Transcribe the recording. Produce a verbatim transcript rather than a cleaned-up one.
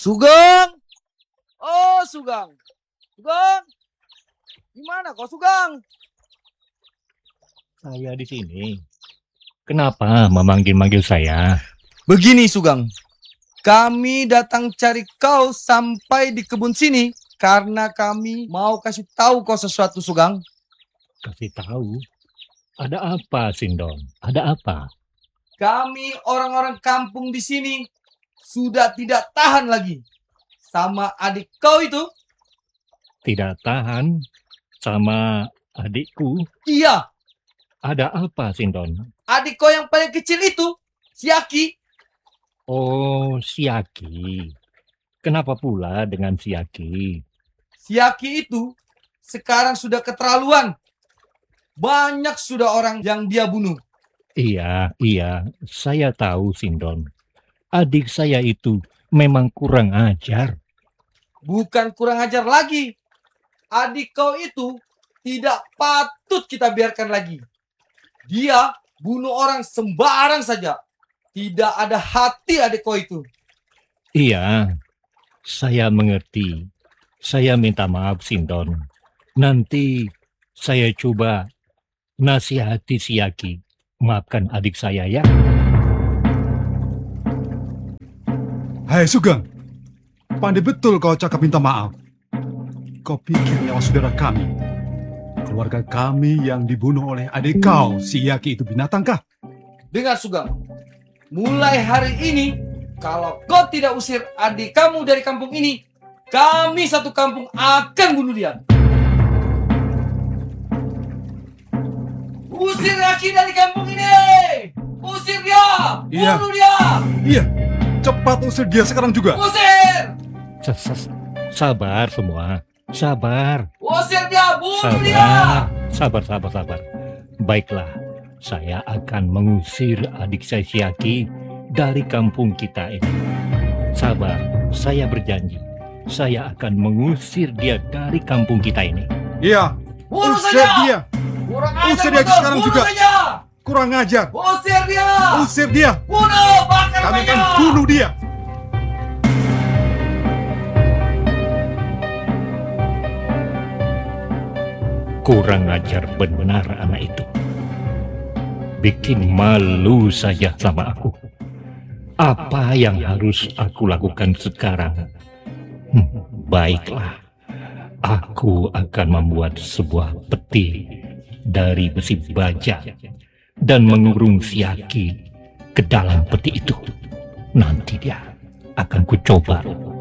Sugeng! Oh, Sugeng! Sugeng! Gimana kau, Sugeng? Saya di sini. Kenapa memanggil-manggil saya? Begini, Sugeng. Kami datang cari kau sampai di kebun sini karena kami mau kasih tahu kau sesuatu, Sugeng. Kasih tahu? Ada apa, Sindon? Ada apa? Kami orang-orang kampung di sini sudah tidak tahan lagi sama adik kau itu. Tidak tahan sama adikku? Iya. Ada apa, Sindon? Adik kau yang paling kecil itu, si Aki. Oh, si Aki. Kenapa pula dengan si Aki? Si Aki itu sekarang sudah keterlaluan. Banyak sudah orang yang dia bunuh. Iya, iya. Saya tahu, Sindon. Adik saya itu memang kurang ajar. Bukan kurang ajar lagi. Adik kau itu tidak patut kita biarkan lagi. Dia bunuh orang sembarang saja. Tidak ada hati adik kau itu. Iya, saya mengerti. Saya minta maaf, Sindon. Nanti saya coba nasihati si Aki. Maafkan adik saya ya. Hai Sugeng, pandai betul kau cakap minta maaf. Kau pikir nyawa saudara kami, keluarga kami yang dibunuh oleh adik kau, si Yaki itu binatangkah? Dengar, Sugeng. Mulai hari ini, kalau kau tidak usir adik kamu dari kampung ini, kami satu kampung akan bunuh dia. Usir Aki dari kampung ini! Usir dia! Iya. Bunuh dia! Iya, cepat usir dia sekarang juga. Usir! Sabar semua, sabar. Usir dia! Bunuh dia! Sabar, sabar, sabar, sabar. Baiklah, saya akan mengusir adik saya si Aki dari kampung kita ini. Sabar, saya berjanji. Saya akan mengusir dia dari kampung kita ini. Iya, Bunuh usir saja! dia. Kurang Usir ajar dia betul! sekarang Bunuh juga. saja! Kurang ajar. Usir dia! Usir dia. Bunuh! Bakar Kami akan banyak! bunuh dia. Kurang ajar benar anak itu. Bikin malu saja sama aku. Apa yang harus aku lakukan sekarang? Hmm, baiklah. Aku akan membuat sebuah peti dari besi baja dan mengurung si Aki ke dalam peti itu. Nanti dia akan kucoba